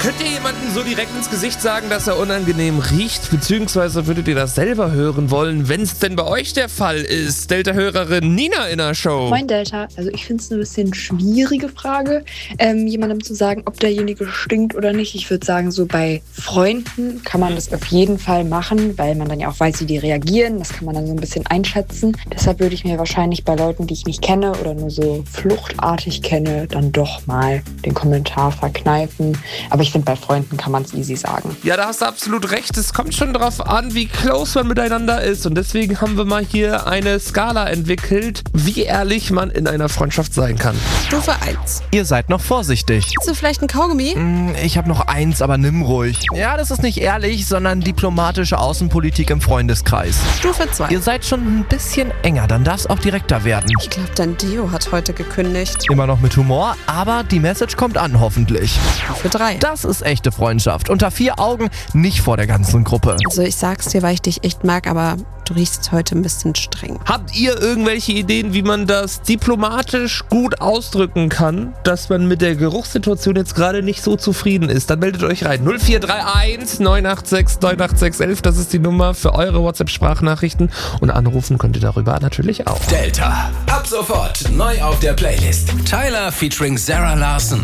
Könnt ihr jemandem so direkt ins Gesicht sagen, dass er unangenehm riecht? Beziehungsweise würdet ihr das selber hören wollen, wenn es denn bei euch der Fall ist? Delta-Hörerin Nina in der Show. Moin Delta. Also ich finde es eine bisschen schwierige Frage, jemandem zu sagen, ob derjenige stinkt oder nicht. Ich würde sagen, so bei Freunden kann man das auf jeden Fall machen, weil man dann ja auch weiß, wie die reagieren. Das kann man dann so ein bisschen einschätzen. Deshalb würde ich mir wahrscheinlich bei Leuten, die ich nicht kenne oder nur so fluchtartig kenne, dann doch mal den Kommentar verkneifen. Aber ich finde, bei Freunden kann man es easy sagen. Ja, da hast du absolut recht. Es kommt schon drauf an, wie close man miteinander ist. Und deswegen haben wir mal hier eine Skala entwickelt, wie ehrlich man in einer Freundschaft sein kann. Stufe 1. Ihr seid noch vorsichtig. Hast du vielleicht ein Kaugummi? Ich habe noch eins, aber nimm ruhig. Ja, das ist nicht ehrlich, sondern diplomatische Außenpolitik im Freundeskreis. Stufe 2. Ihr seid schon ein bisschen enger, dann darf es auch direkter werden. Ich glaube, dein Deo hat heute gekündigt. Immer noch mit Humor, aber die Message kommt an, hoffentlich. Stufe 3. Das ist echte Freundschaft. Unter 4 Augen, nicht vor der ganzen Gruppe. Also ich sag's dir, weil ich dich echt mag, aber du riechst heute ein bisschen streng. Habt ihr irgendwelche Ideen, wie man das diplomatisch gut ausdrücken kann, dass man mit der Geruchssituation jetzt gerade nicht so zufrieden ist? Dann meldet euch rein. 0431 986 98611. Das ist die Nummer für eure WhatsApp-Sprachnachrichten. Und anrufen könnt ihr darüber natürlich auch. Delta. Ab sofort neu auf der Playlist. Tyler featuring Sarah Larson.